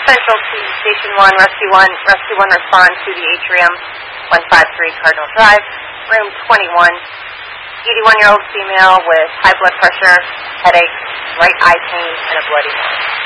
Central to Station 1, Rescue 1. Rescue 1 respond to the atrium, 153 Cardinal Drive, room 21. 81-year-old female with high blood pressure, headache, right eye pain, and a bloody nose.